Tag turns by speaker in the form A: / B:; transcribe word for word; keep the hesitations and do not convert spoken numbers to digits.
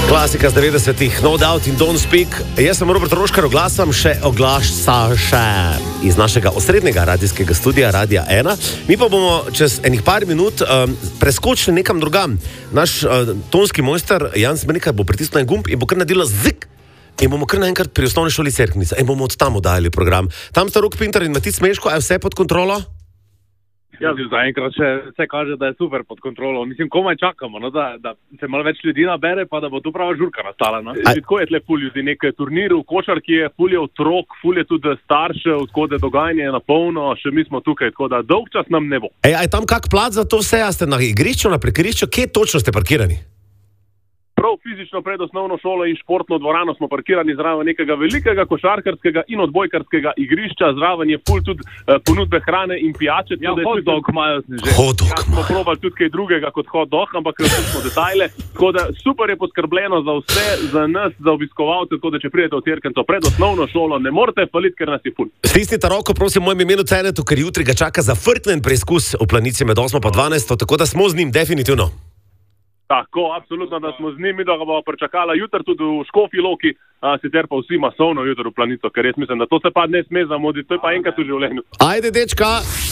A: Klasika z devetdesetih, No Doubt in Don't Speak. Jaz sem Robert Roškar, oglašam še oglaša še iz našega osrednjega radijskega studija Radia ena. Mi pa bomo čez enih par minut um, preskočili nekam drugam. Naš uh, tonski mojster Jan Smernikar bo pritisnil en gumb in bo kar naredila zik. In bomo kar naenkrat pri osnovni šoli Cerknica in bomo od tam oddajali program. Tam sta Rok Pintar in Matic Meško, a je vse pod kontrolo?
B: Ja, zaenkrat še vse kaže, da je super pod kontrolo. Mislim, komaj čakamo, no, da, da se malo več ljudi nabere, pa da bo tu prava žurka nastala. No. Tako je tle ful ljudi, nek turnir v košarki je, ful je otrok, ful je tudi staršev, tako da dogajanje je na polno, še mi smo tukaj, tako da dolg čas nam ne bo.
A: Ej, a je tam kak plac za to vse, a ste na igrišču, na prekrišču, kje točno ste parkirani?
B: Prav fizično pred osnovno šolo in športno dvorano smo parkirani zraven nekega velikega košarkarskega in odbojkarskega igrišča, zraven je ful tudi uh, ponudbe hrane in pijače.
C: Ja, hot dog imajo že.
A: Hot dog
B: ja, smo probali tudi kaj drugega kot hot dog, ampak smo detajle. Tako da super je poskrbljeno za vse, za nas, za obiskovalce, tako da če pridete v Cerknico pred osnovno šolo, ne morete faliti, ker nas je ful.
A: Stisnite roko, prosim, mojem imenu Cenetu, ker jutri ga čaka zafrknen preizkus v Planici med osmo pa dvanajsto, tako da smo z njim definitivno.
B: Tako, absolutno, da smo z njimi, da ga bomo pričakala jutri tudi v Škofji Loki, a sicer pa vsi masovno jutri v Planico, ker jaz mislim, da to se pa ne sme zamuditi, to je pa enkrat v življenju.
A: Ajde, dečka!